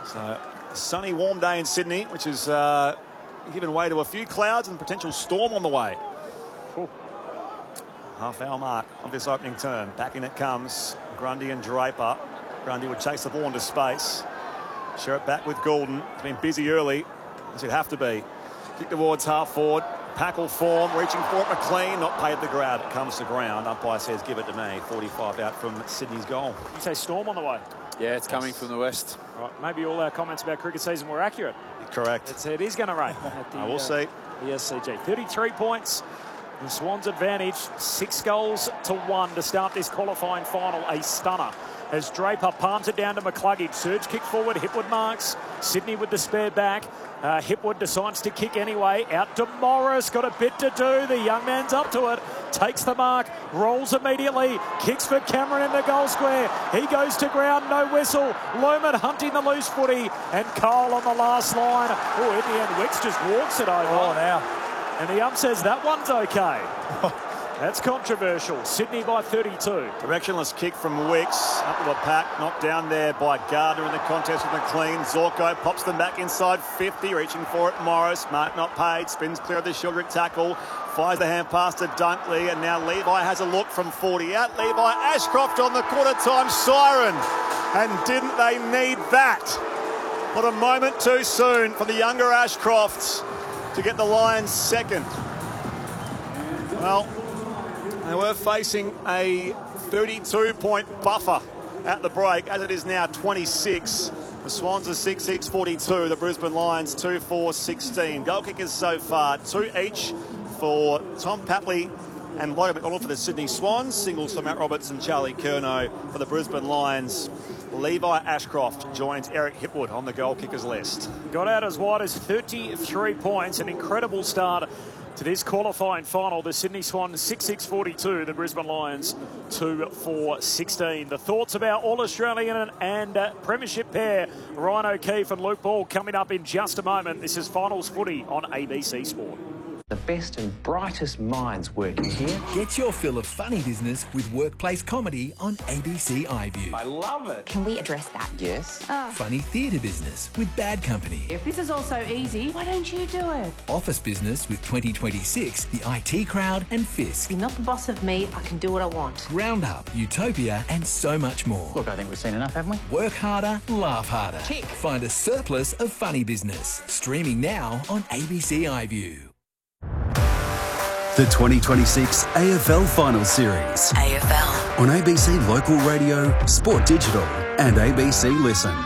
So, a sunny, warm day in Sydney, which has given way to a few clouds and potential storm on the way. Cool. Half-hour mark of this opening term. Back in it comes Grundy and Draper. Grundy would chase the ball into space. Share it back with Goulden. It's been busy early, as you'd have to be. Kick towards half forward. Packle form, reaching for it. McLean, not paid the grab. It comes to ground. Umpire says, give it to me. 45 out from Sydney's goal. You say storm on the way? Yeah, it's coming from the west. Right, maybe all our comments about cricket season were accurate. Correct. It is going to rain. We'll see. The SCG. 33 points. The Swans advantage, 6-1 to start this qualifying final. A stunner as Draper palms it down to McCluggage. Surge kick forward, Hipwood marks. Sydney with the spare back. Hipwood decides to kick anyway. Out to Morris, got a bit to do. The young man's up to it. Takes the mark, rolls immediately. Kicks for Cameron in the goal square. He goes to ground, no whistle. Lohmann hunting the loose footy. And Cole on the last line. Oh, in the end, Wicks just walks it over. Oh, now. And the ump says that one's okay. That's controversial. Sydney by 32. Directionless kick from Wicks. Up to the pack. Knocked down there by Gardner in the contest with McLean. Zorko pops them back inside 50. Reaching for it. Morris. Mark not paid. Spins clear of the Shildrick tackle. Fires the hand pass to Dunkley. And now Levi has a look from 40 out. Levi Ashcroft on the quarter-time siren. And didn't they need that? What a moment too soon for the younger Ashcrofts to get the Lions second. Well, they were facing a 32-point buffer at the break, as it is now 26. The Swans are 6-6-42. The Brisbane Lions 2-4-16. Goal kickers so far, 2 each for Tom Papley and Logan McDonald for the Sydney Swans. Singles for Matt Roberts and Charlie Curnow for the Brisbane Lions. Levi Ashcroft joins Eric Hipwood on the goal kickers list. Got out as wide as 33 points. An incredible start to this qualifying final. The Sydney Swans 6-6-42. The Brisbane Lions 2-4-16. The thoughts about All-Australian and Premiership pair Ryan O'Keefe and Luke Ball coming up in just a moment. This is Finals Footy on ABC Sport. The best and brightest minds working here. Get your fill of funny business with workplace comedy on ABC iView. I love it. Can we address that? Yes. Funny theatre business with Bad Company. If this is all so easy, why don't you do it? Office business with 2026, the IT Crowd and Fisk. You're not the boss of me. I can do what I want. Roundup, Utopia and so much more. Look, I think we've seen enough, haven't we? Work harder, laugh harder. Tick. Find a surplus of funny business. Streaming now on ABC iView. The 2026 AFL Final Series. AFL. On ABC Local Radio, Sport Digital and ABC Listen.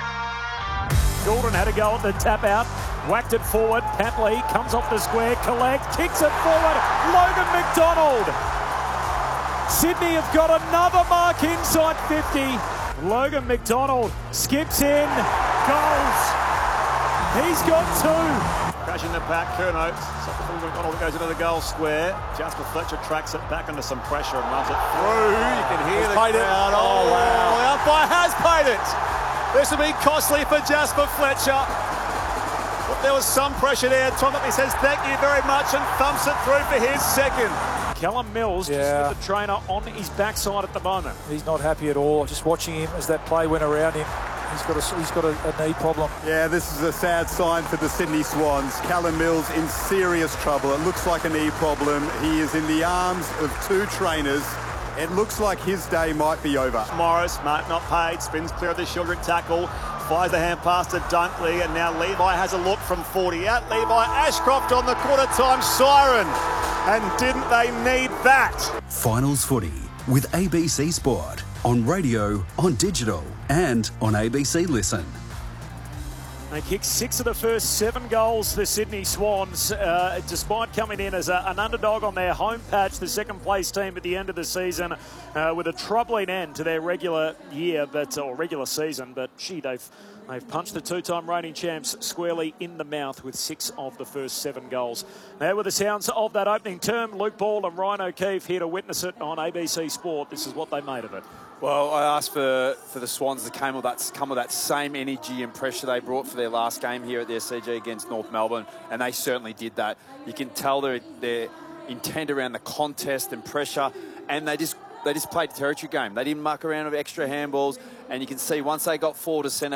Goulden had a go at the tap out. Whacked it forward. Papley comes off the square. Collect. Kicks it forward. Logan McDonald. Sydney have got another mark inside 50. Logan McDonald skips in. Goals. He's got 2. Crashing the pack, Curnow. McDonald goes into the goal square. Jasper Fletcher tracks it back under some pressure and runs it through. You can hear the crowd. Oh, wow. The umpire has paid it. This will be costly for Jasper Fletcher. But there was some pressure there. Tom Papley says thank you very much and thumps it through for his second. Callum Mills just with the trainer on his backside at the moment. He's not happy at all. Just watching him as that play went around him. He's got a knee problem. Yeah, this is a sad sign for the Sydney Swans. Callum Mills in serious trouble. It looks like a knee problem. He is in the arms of 2 trainers. It looks like his day might be over. Morris, Mark not paid, spins clear of the Shildrick tackle, fires the hand pass to Dunkley, and now Levi has a look from 40 out. Levi Ashcroft on the quarter-time siren. And didn't they need that? Finals Footy with ABC Sport. On radio, on digital and on ABC Listen. They kicked 6 of the first 7 goals, the Sydney Swans, despite coming in as an underdog on their home patch, the second-place team at the end of the season, with a troubling end to their regular year, or regular season. But they've punched the 2-time reigning champs squarely in the mouth with 6 of the first 7 goals. Now, with the sounds of that opening term, Luke Ball and Ryan O'Keefe here to witness it on ABC Sport. This is what they made of it. Well, I asked for the Swans to come with that same energy and pressure they brought for their last game here at the SCG against North Melbourne, and they certainly did that. You can tell their intent around the contest and pressure, and they just played a territory game. They didn't muck around with extra handballs, and you can see once they got forward to centre,